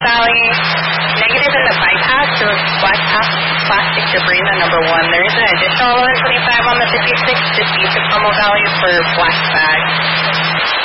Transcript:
Valley. Negative in the bypass, so it's black plastic debris in the number 1. There is an additional 1125 on the 56, just east of Carmel Valley for black bag.